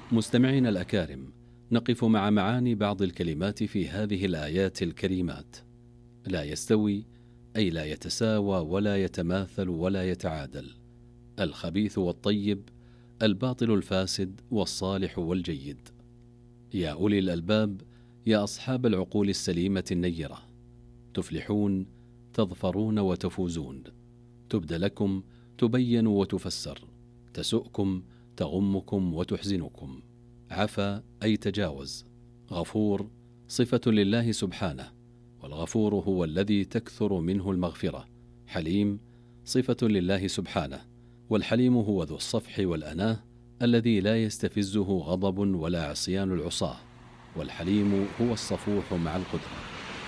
مستمعين الأكارم، نقف مع معاني بعض الكلمات في هذه الآيات الكريمات. لا يستوي أي لا يتساوى ولا يتماثل ولا يتعادل، الخبيث والطيب، الباطل الفاسد والصالح والجيد. يا أولي الألباب، يا أصحاب العقول السليمة النيرة، تفلحون، تظفرون وتفوزون. تبدى لكم، تبين وتفسر، تسؤكم، تغمكم وتحزنكم. عفا أي تجاوز. غفور صفة لله سبحانه، والغفور هو الذي تكثر منه المغفرة. حليم صفة لله سبحانه، والحليم هو ذو الصفح والأناه الذي لا يستفزه غضب ولا عصيان العصاة، والحليم هو الصفوح مع القدرة.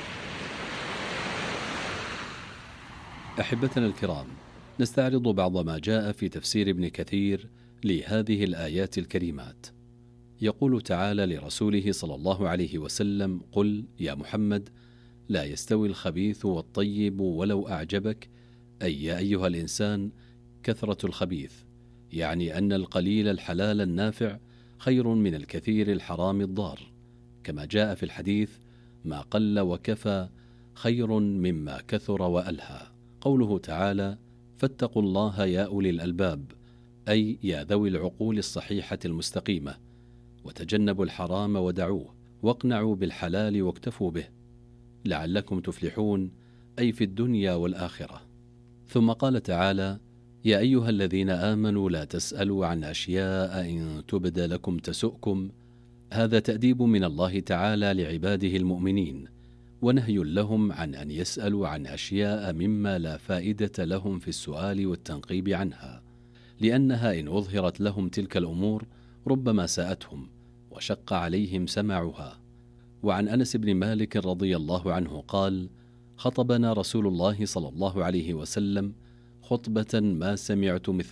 أحبتنا الكرام، نستعرض بعض ما جاء في تفسير ابن كثير لهذه الآيات الكريمات. يقول تعالى لرسوله صلى الله عليه وسلم: قل يا محمد لا يستوي الخبيث والطيب ولو أعجبك، أي يا أيها الإنسان كثرة الخبيث، يعني أن القليل الحلال النافع خير من الكثير الحرام الضار، كما جاء في الحديث: ما قل وكفى خير مما كثر وألهى. قوله تعالى: فاتقوا الله يا أولي الألباب، أي يا ذوي العقول الصحيحة المستقيمة، وتجنبوا الحرام ودعوه، واقنعوا بالحلال واكتفوا به، لعلكم تفلحون، أي في الدنيا والآخرة. ثم قال تعالى: يا أيها الذين آمنوا لا تسألوا عن أشياء إن تبد لكم تسؤكم. هذا تأديب من الله تعالى لعباده المؤمنين، ونهي لهم عن أن يسألوا عن أشياء مما لا فائدة لهم في السؤال والتنقيب عنها، لأنها إن أظهرت لهم تلك الأمور ربما ساءتهم وشق عليهم سماعها. وعن أنس بن مالك رضي الله عنه قال: خطبنا رسول الله صلى الله عليه وسلم خطبة ما سمعت مثلها